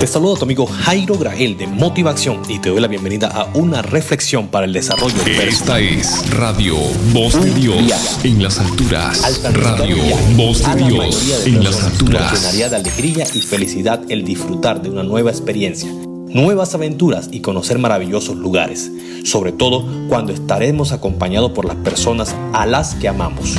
saludo a tu amigo Jairo Grael de Motivación y te doy la bienvenida a una reflexión para el desarrollo personal. Esta es Radio Voz de Dios en las alturas. Radio Voz de Dios en las alturas. Nos llenaría de alegría y felicidad el disfrutar de una nueva experiencia, nuevas aventuras y conocer maravillosos lugares, sobre todo cuando estaremos acompañados por las personas a las que amamos.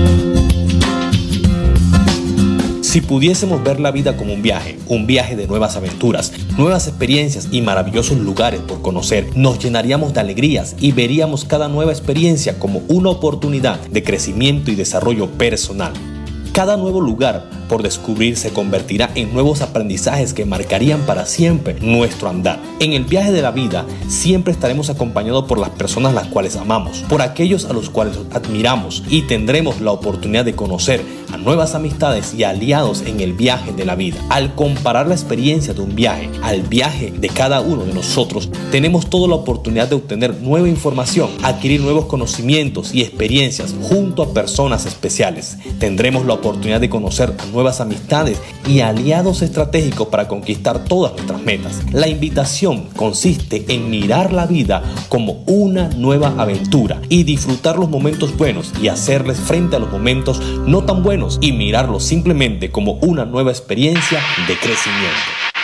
Si pudiésemos ver la vida como un viaje de nuevas aventuras, nuevas experiencias y maravillosos lugares por conocer, nos llenaríamos de alegrías y veríamos cada nueva experiencia como una oportunidad de crecimiento y desarrollo personal. Cada nuevo lugar por descubrir se convertirá en nuevos aprendizajes que marcarían para siempre nuestro andar. En el viaje de la vida siempre estaremos acompañados por las personas las cuales amamos, por aquellos a los cuales admiramos y tendremos la oportunidad de conocer a nuevas amistades y aliados en el viaje de la vida. Al comparar la experiencia de un viaje al viaje de cada uno de nosotros, tenemos toda la oportunidad de obtener nueva información, adquirir nuevos conocimientos y experiencias junto a personas especiales. Tendremos la oportunidad de conocer a nuevas amistades y aliados estratégicos para conquistar todas nuestras metas. La invitación consiste en mirar la vida como una nueva aventura y disfrutar los momentos buenos y hacerles frente a los momentos no tan buenos y mirarlos simplemente como una nueva experiencia de crecimiento.